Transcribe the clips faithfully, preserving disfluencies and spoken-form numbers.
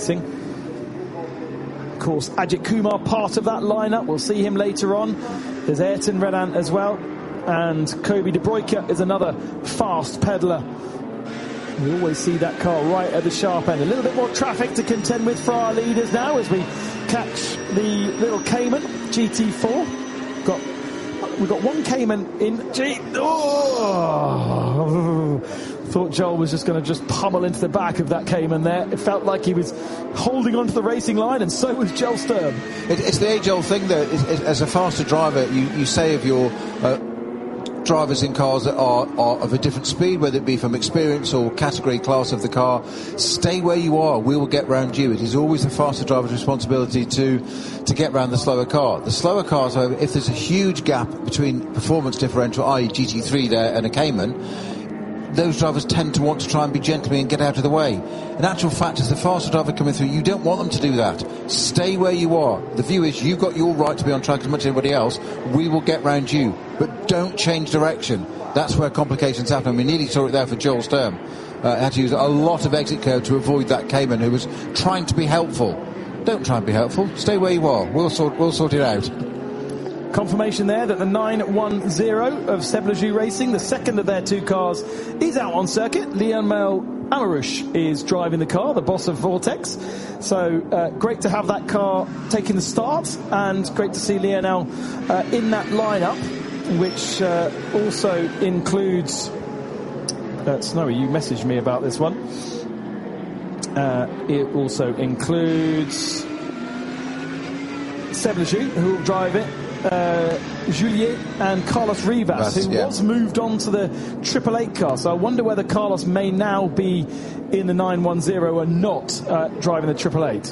Racing. Of course, Ajit Kumar, part of that lineup. We'll see him later on. There's Ayrton Renan as well. And Kobe De Bruyke is another fast peddler. We always see that car right at the sharp end. A little bit more traffic to contend with for our leaders now as we catch the little Cayman G T four. Got we've got one Cayman in G. Oh, thought Joel was just going to just pummel into the back of that Cayman there. It felt like he was holding onto the racing line, and so was Joel Sturm. It, it's the age-old thing that is, is, as a faster driver, you, you say of your uh, drivers in cars that are, are of a different speed, whether it be from experience or category class of the car, stay where you are, we will get round you. It is always the faster driver's responsibility to to get round the slower car. The slower cars, however, if there's a huge gap between performance differential, that is G T three there and a Cayman, those drivers tend to want to try and be gentlemen and get out of the way. In actual fact, as the faster driver coming through, you don't want them to do that. Stay where you are. The view is you've got your right to be on track as much as anybody else. We will get round you. But don't change direction. That's where complications happen. We nearly saw it there for Joel Sturm. Uh, had to use a lot of exit curve to avoid that Cayman who was trying to be helpful. Don't try and be helpful. Stay where you are. We'll sort, we'll sort it out. Confirmation there that the nine one zero of Seb Lejeune Racing, the second of their two cars, is out on circuit. Lionel Amarouche is driving the car, the boss of Vortex. So uh, great to have that car taking the start, and great to see Lionel uh, in that lineup, which uh, also includes... Uh, Snowy, you messaged me about this one. Uh, it also includes Seb Lejeune, who will drive it. Uh, Juliet and Carlos Rivas, That's, who yeah. was moved on to the Triple Eight car. So I wonder whether Carlos may now be in the nine one zero and not uh, driving the Triple Eight.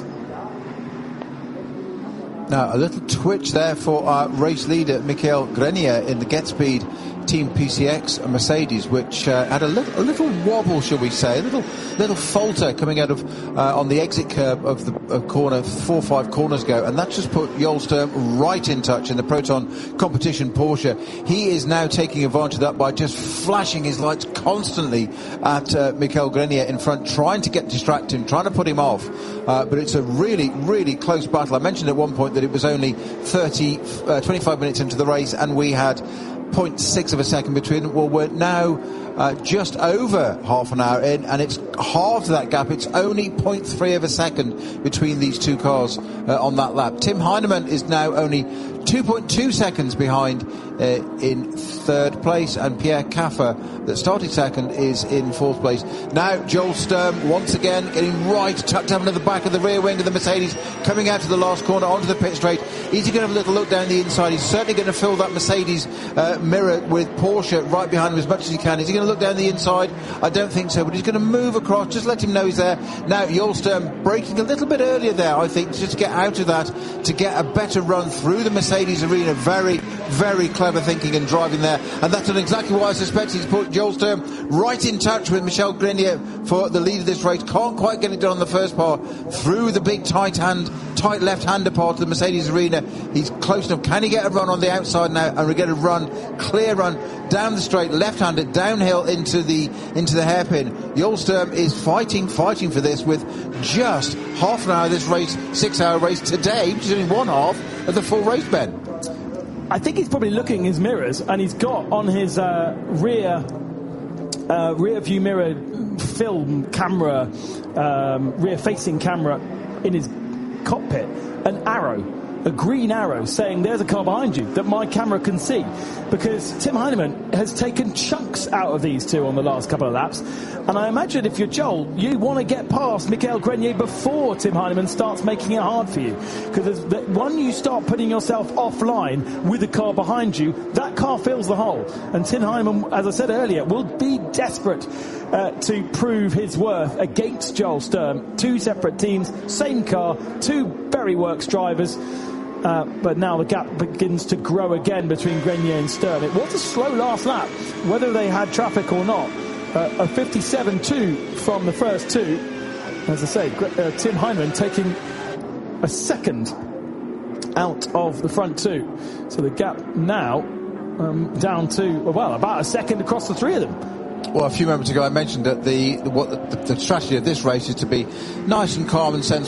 Now, a little twitch there for our race leader, Michael Grenier, in the GetSpeed Team P C X Mercedes, which uh, had a little, a little wobble, shall we say, a little little falter coming out of uh, on the exit curb of the of corner four or five corners ago, and that just put Joel Sturm right in touch in the Proton Competition Porsche. He is now taking advantage of that by just flashing his lights constantly at uh, Michael Grenier in front, trying to get distracted him, trying to put him off. Uh, but it's a really, really close battle. I mentioned at one point that it was only thirty, uh, twenty-five minutes into the race, and we had zero point six of a second between them. Well, we're now uh, just over half an hour in, and it's halved that gap. It's only zero point three of a second between these two cars uh, on that lap. Tim Heinemann is now only two point two seconds behind uh, in third place, and Pierre Caffer, that started second, is in fourth place. Now Joel Sturm once again getting right, tucked up into the back of the rear wing of the Mercedes, coming out to the last corner onto the pit straight. Is he going to have a little look down the inside? He's certainly going to fill that Mercedes uh, mirror with Porsche right behind him as much as he can. Is he going to look down the inside? I don't think so, but he's going to move across. Just let him know he's there. Now Joel Sturm braking a little bit earlier there, I think, just to get out of that, to get a better run through the Mercedes arena. Very, very clever thinking and driving there, and that's exactly why I suspect he's put Joel Sturm right in touch with Michel Grenier for the lead of this race. Can't quite get it done on the first part through the big tight hand, tight left-hander part of the Mercedes arena. He's close enough. Can he get a run on the outside now? And we get a run, clear run down the straight, left-handed, downhill into the into the hairpin. Joel Sturm is fighting, fighting for this with just half an hour of this race, six-hour race today, which is only one half of the full race, Ben. I think he's probably looking in his mirrors, and he's got on his uh, rear uh, rear view mirror film camera, um, rear facing camera in his cockpit, an arrow, a green arrow saying there's a car behind you that my camera can see, because Tim Heinemann has taken chunks out of these two on the last couple of laps, and I imagine if you're Joel, you want to get past Michael Grenier before Tim Heinemann starts making it hard for you, because when you start putting yourself offline with a car behind you, that car fills the hole, and Tim Heinemann, as I said earlier, will be desperate uh, to prove his worth against Joel Sturm. Two separate teams, same car, two very works drivers. Uh, but now the gap begins to grow again between Grenier and Sturm. It was a slow last lap, whether they had traffic or not. Uh, a fifty-seven two from the first two. As I say, uh, Tim Heinemann taking a second out of the front two. So the gap now um, down to, well, about a second across the three of them. Well, a few moments ago I mentioned that the, the what the, the strategy of this race is to be nice and calm and sensible.